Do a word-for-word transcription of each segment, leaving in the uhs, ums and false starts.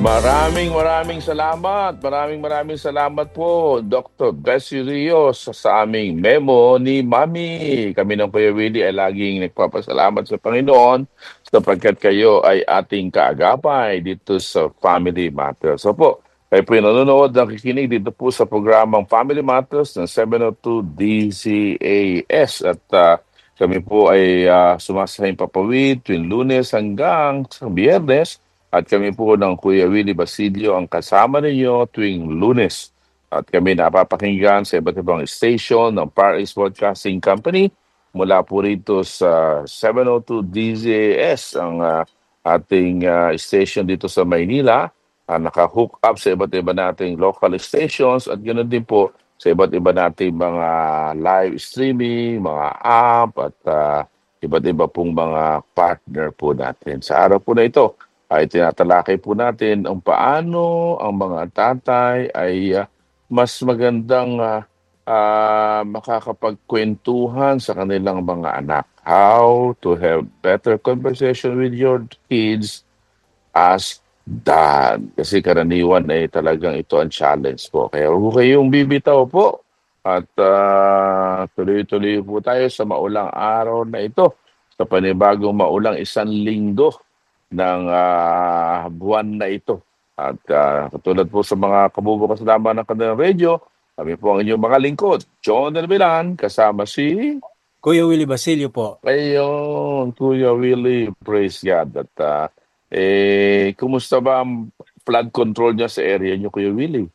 Maraming maraming salamat. Maraming maraming salamat po, Doctor Bessie Rios, sa, sa aming memo ni Mami. Kami ng Kuya Willie ay laging nagpapasalamat sa Panginoon sapagkat kayo ay ating kaagapay dito sa Family Matters. So po, kayo po yung nanonood, nakikinig dito po sa programang Family Matters ng seven oh two D Z A S. At ah, kami po ay uh, sumasahing papawid tuwing Lunes hanggang sa Biyernes. At kami po ng Kuya Willie Basilio ang kasama ninyo tuwing Lunes. At kami napapakinggan sa iba't ibang station ng Par East Broadcasting Company mula po rito sa seven oh two D Z A S, ang ah, ating ah, station dito sa Maynila. Ah, naka-hook up sa iba't iba nating local stations at ganoon din po sa iba't iba nating mga live streaming, mga app at ah, iba't iba pong mga partner po natin. Sa araw po na ito, ay tinatalakay po natin ang paano ang mga tatay ay ah, mas magandang ah, ah, makakapagkwentuhan sa kanilang mga anak. How to have better conversation with your kids as dad. Kasi karaniwan ay talagang ito ang challenge po. Kaya huwag kayong bibitaw po. At ah, tuloy-tuloy po tayo sa maulang araw na ito. Sa panibagong maulang isang linggo ng ah, buwan na ito. At ah, katulad po sa mga kabubukas naman ng kanilang radio, kami po ang inyong mga lingkod. John Del Villan, kasama si... Kuya Willie Basilio po. Ayun, Kuya Willie, praise God. At ah, eh, kumusta ba ang flood control niya sa area niyo, Kuya Willie?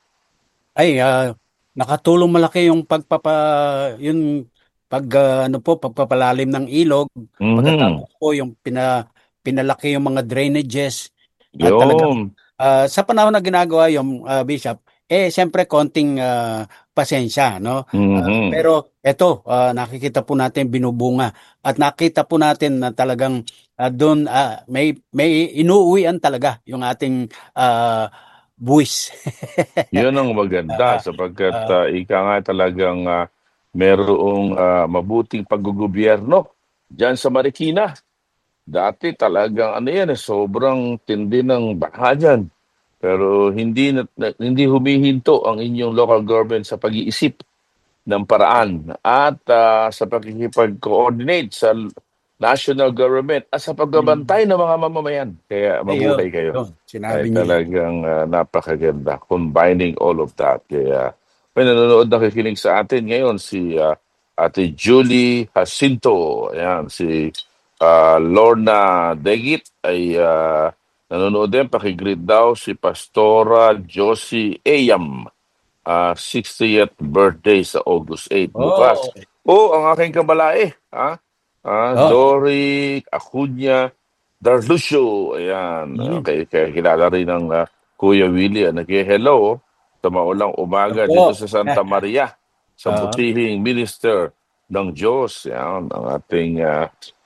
Ay, ah, nakatulong malaki yung pagpapa yung pag ah, ano po pagpapalalim ng ilog, Mhm. pagkatapos po yung pina pinalaki yung mga drainages at talagang Yun. ah, sa panahon na ginagawa yung ah, Bishop, eh siyempre konting ah, pasensya, no? Ah, Mhm. pero eto, ah, nakikita po natin binubunga at nakita po natin na talagang ah, doon ah, may may inuuwian talaga yung ating ah, buwis. Yun ang maganda Ah, sapagkat ah, ah, ika nga talagang ah, merong ah, mabuting paggugobyerno diyan sa Marikina. Dati talagang ano yan, eh, sobrang tindi ng baha dyan. Pero hindi na, na- hindi humihinto ang inyong local government sa pag-iisip ng paraan at ah, sa pakikipag-coordinate sa l- national government at sa mm, pagbabantay ng mga mamamayan. Kaya ayun, mabuhay kayo. yun, Ay sinabi niyo yan. talagang ah, napakaganda. Combining all of that. Kaya may nanonood nakikinig sa atin ngayon si ah, Ate Julie Jacinto. Ayan, si ah, Lorna Degit ay ah, nanonood din. Pakigreet daw si Pastora Josie Ayam. Ah, sixtieth birthday sa August eighth bukas. Oh, Oh, ang aking kabalae. Ha? Ah, oh, Dory Acuña Darlucio. Ayan. mm, Okay, kaya kilala rin ng ah, Kuya Willie. Ah, nag-hello sa maulang umaga dito opo. sa Santa Maria, sa Ah, butihing minister ng Diyos. Yan, ang ating, ah,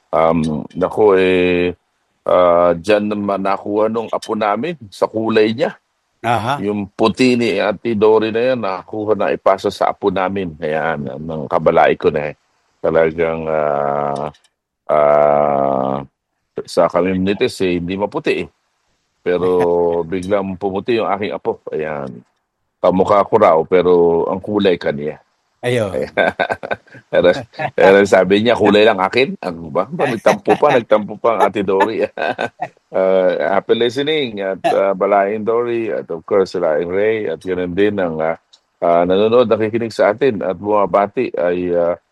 um, nako eh, ah, dyan naman nakuha nung apo namin sa kulay niya. aha, Yung puti ni Ate Dory na yan, nakuha na ipasa sa apo namin. Ayan, ng kabalai ko na eh. Talagang ah, ah, sa communities eh, hindi maputi eh. Pero biglang pumuti yung aking apo. Ayan. Kamukha ko raw, pero ang kulay kanya. Ayan. ayun. pero, pero sabi niya, kulay lang akin. Ano ba? Ba, nagtampo pa, nagtampo pa ang Ate Dory. uh, happy listening at uh, Balaing Dory at of course Laing Ray at ganoon din ang uh, uh, nanonood, nakikinig sa atin at bumabati ay uh,